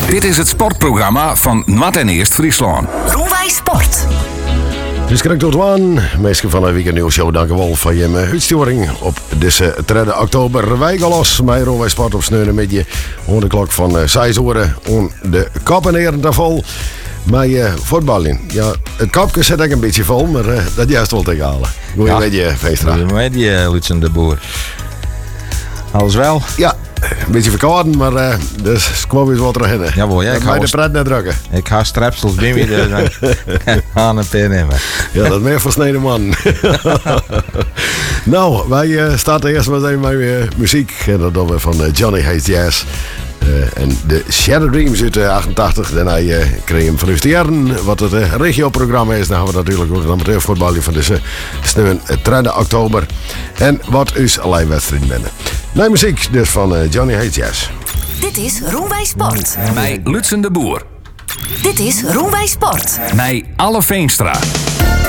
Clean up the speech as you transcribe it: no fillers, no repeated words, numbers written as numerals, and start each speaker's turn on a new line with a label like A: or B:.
A: Dit is het sportprogramma van Nwart en Eerst Friesland.
B: Roelwij Sport.
C: Dus kijk tot aan. Meestal van een weekend nieuwsshow. Dank u wel voor je uitsturing op deze 3 oktober. Wij gaan los met Roelwij Sport op sneunen met je. Om de klok van 6 uur. Om de kop en heren te vol. Maar voetballen. Ja, het kopje zit ik een beetje vol, maar dat juist wel te halen. Goeie met je, Veenstra.
D: Goeie met je, Lutzen de Boer. Alles wel?
C: Ja, een beetje verkouden, maar dus kwam weer wat erin.
D: Jawel, ja, ik
C: ga
D: hou
C: de pret net drukken.
D: Ik ga strepsels bij me, dus dan aan een pen nemen.
C: Ja, dat is meer versneden man. Nou, wij starten eerst maar even met muziek. En dat doen we van Johnny Hates Jazz. En de Shattered Dreams uit 88. Daarna kreeg hem van jaren wat het regioprogramma is. Dan gaan we natuurlijk ook het amateurvoetbal van deze sneeuw 3 oktober. En wat is allerlei wedstrijden binnen. Nee, muziek dus van Johnny Hates Jazz.
B: Dit is Roelwij Sport.
A: Mij Lutzen de Boer.
B: Dit is Roelwij Sport.
A: Mij Alle Veenstra.